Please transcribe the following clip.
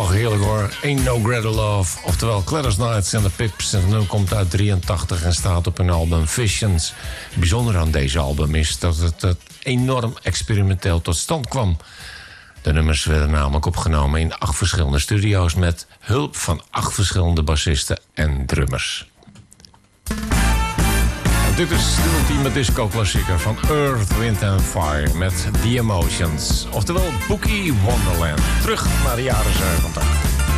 Och, heerlijk hoor. Ain't No Greater Love. Oftewel Gladys Knight and the Pips. En het komt uit 83 en staat op hun album Visions. Het bijzondere aan deze album is dat het enorm experimenteel tot stand kwam. De nummers werden namelijk opgenomen in 8 verschillende studio's... met hulp van 8 verschillende bassisten en drummers. En dit is de ultieme disco-klassieker van Earth, Wind and Fire... met The Emotions, oftewel Boogie Wonderland. Terug naar de jaren 70.